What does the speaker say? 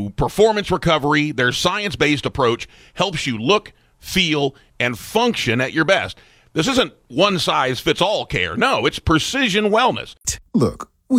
to performance recovery. Their science-based approach helps you look, feel, and function at your best. This isn't one-size-fits-all care. No, it's precision wellness. Look,